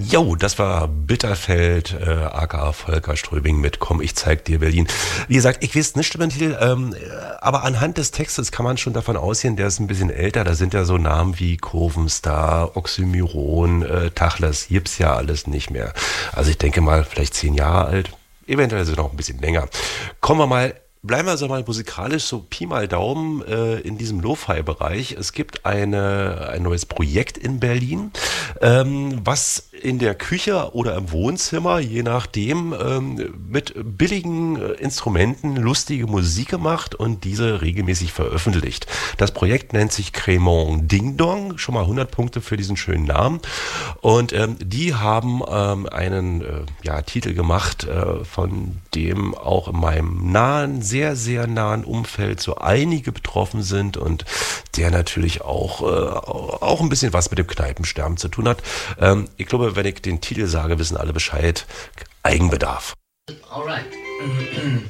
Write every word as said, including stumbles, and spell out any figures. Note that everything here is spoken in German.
Jo, das war Bitterfeld, äh, aka Volker Ströbing mit Komm, ich zeig dir Berlin. Wie gesagt, ich weiß nicht über den Titel, ähm, aber anhand des Textes kann man schon davon ausgehen, der ist ein bisschen älter. Da sind ja so Namen wie Kurvenstar, Oxymiron, äh, Tachles, gibt's ja alles nicht mehr. Also ich denke mal, vielleicht zehn Jahre alt, eventuell sogar noch ein bisschen länger. Kommen wir mal Bleiben wir so mal musikalisch, so Pi mal Daumen äh, in diesem Lo-Fi-Bereich. Es gibt eine, ein neues Projekt in Berlin, ähm, was in der Küche oder im Wohnzimmer, je nachdem, ähm, mit billigen äh, Instrumenten lustige Musik gemacht und diese regelmäßig veröffentlicht. Das Projekt nennt sich Cremant Ding Dong, schon mal hundert Punkte für diesen schönen Namen. Und ähm, die haben ähm, einen äh, ja, Titel gemacht, äh, von dem auch in meinem nahen, sehr, sehr nahen Umfeld so einige betroffen sind und der natürlich auch, äh, auch ein bisschen was mit dem Kneipensterben zu tun hat. Ähm, ich glaube, wenn ich den Titel sage, wissen alle Bescheid. Eigenbedarf. Alright.